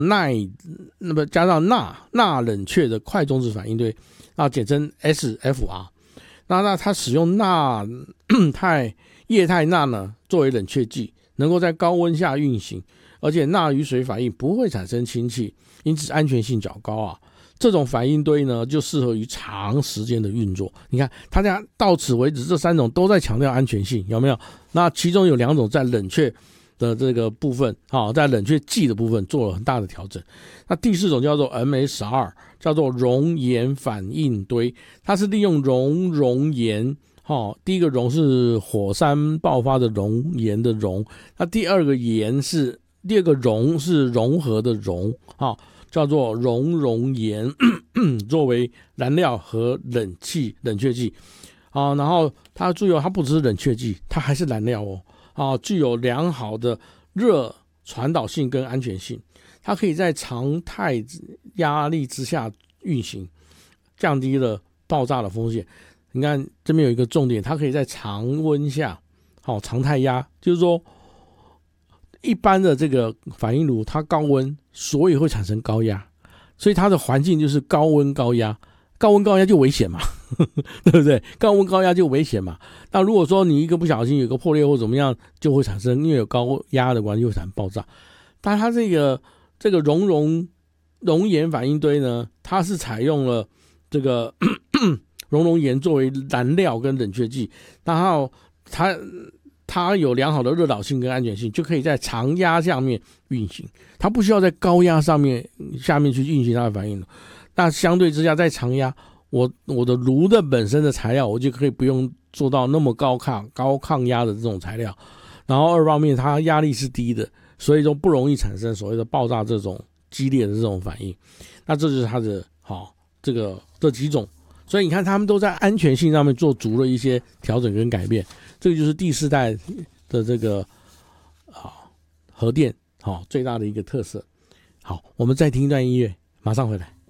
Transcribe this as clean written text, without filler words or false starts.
耐，那么加上钠冷却的快中子反应堆，那简称 SFR。那它使用液态钠呢作为冷却剂，能够在高温下运行，而且钠与水反应不会产生氢气，因此安全性较高啊。这种反应堆呢就适合于长时间的运作。你看它家到此为止，这3种都在强调安全性，有没有？那其中有2种在冷却的这个部分，在冷却剂的部分做了很大的调整。那第4种叫做 MSR， 叫做熔岩反应堆，它是利用熔岩，第一个熔是火山爆发的熔岩的熔，那第二个熔是融合的融，叫做熔岩作为燃料和冷却剂。然后它注意它不只是冷却剂，它还是燃料具有良好的热传导性跟安全性，它可以在常态压力之下运行，降低了爆炸的风险。你看这边有一个重点，它可以在常温下，常态压，就是说一般的这个反应炉它高温，所以会产生高压，所以它的环境就是高温高压，高温高压就危险嘛对不对？高温高压就危险嘛。那如果说你一个不小心有个破裂或怎么样，就会产生，因为有高压的关系会产生爆炸。但它这个熔岩反应堆呢，它是采用了这个熔岩作为燃料跟冷却剂，然后它有良好的热导性跟安全性，就可以在常压下面运行，它不需要在高压下面去运行它的反应。那相对之下，在常压，我的炉的本身的材料，我就可以不用做到那么高抗压的这种材料。然后2方面，它压力是低的，所以说不容易产生所谓的爆炸这种激烈的这种反应。那这就是它的这几种。所以你看，他们都在安全性上面做足了一些调整跟改变。这个就是第4代的这个核电最大的一个特色。好，我们再听一段音乐，马上回来。